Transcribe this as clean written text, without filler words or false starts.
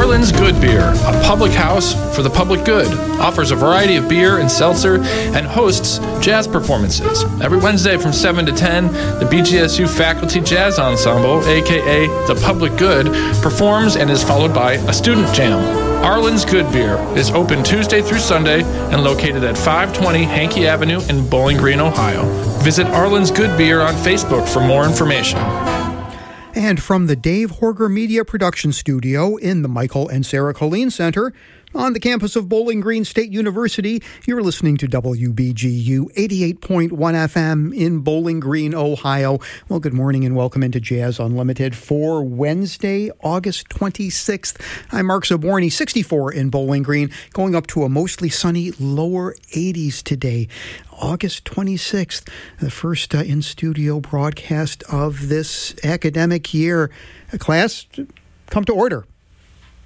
Arlen's Good Beer, a public house for the public good, offers a variety of beer and seltzer and hosts jazz performances. Every Wednesday from 7 to 10, the BGSU Faculty Jazz Ensemble, aka The Public Good, performs and is followed by a student jam. Arlen's Good Beer is open Tuesday through Sunday and located at 520 Hankey Avenue in Bowling Green, Ohio. Visit Arlen's Good Beer on Facebook for more information. And from the Dave Horger Media Production Studio in the Michael and Sarah Colleen Center on the campus of Bowling Green State University, you're listening to WBGU 88.1 FM in Bowling Green, Ohio. Well, good morning and welcome into Jazz Unlimited for Wednesday, August 26th. I'm Mark Zaborny, 64 in Bowling Green, going up to a mostly sunny lower 80s today. August 26th, the first in-studio broadcast of this academic year. Class, come to order.